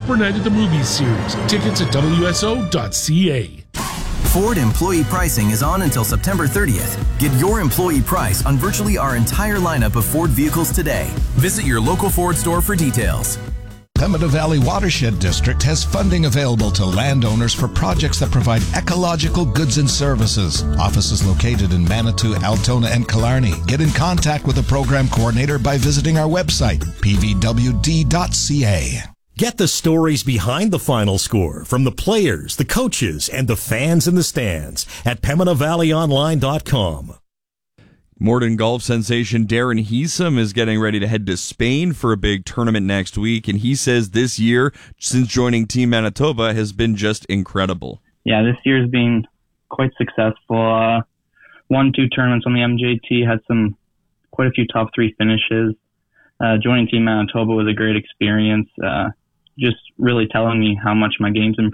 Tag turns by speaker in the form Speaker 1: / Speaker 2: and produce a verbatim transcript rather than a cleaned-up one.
Speaker 1: Super Night at the Movies series. Tickets at W S O dot C A.
Speaker 2: Ford employee pricing is on until September thirtieth. Get your employee price on virtually our entire lineup of Ford vehicles today. Visit your local Ford store for details.
Speaker 3: Pembina Valley Watershed District has funding available to landowners for projects that provide ecological goods and services. Offices located in Manitou, Altona, and Killarney. Get in contact with the program coordinator by visiting our website, p v w d dot c a.
Speaker 4: Get the stories behind the final score from the players, the coaches, and the fans in the stands at pembina valley online dot com.
Speaker 5: Morden golf sensation Darren Heesum is getting ready to head to Spain for a big tournament next week, and he says this year, since joining Team Manitoba, has been just incredible.
Speaker 6: Yeah, this year's been quite successful. Uh, won two tournaments on the M J T, had some quite a few top three finishes. Uh, joining Team Manitoba was a great experience. Uh, just really telling me how much my game's improved.